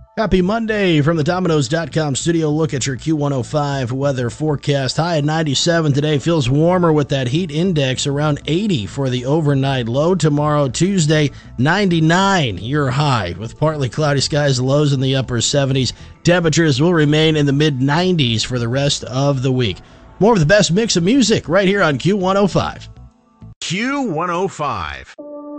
Happy Monday from the Domino's.com studio. Look at your Q105 weather forecast. High at 97 today. Feels warmer with that heat index around 80 for the overnight low. Tomorrow, Tuesday, 99 your high with partly cloudy skies, lows in the upper 70s. Temperatures will remain in the mid 90s for the rest of the week. More of the best mix of music right here on Q105. Q105.